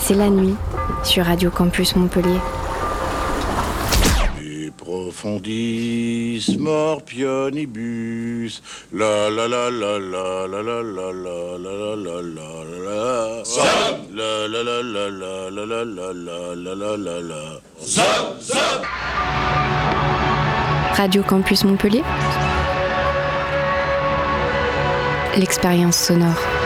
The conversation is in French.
C'est la nuit sur Radio Campus Montpellier. Profondis morpionibus, la la la la la la la la la la la la la Zop, la la la la la la la la la la la la. zop, zop. Radio Campus Montpellier. L'expérience sonore.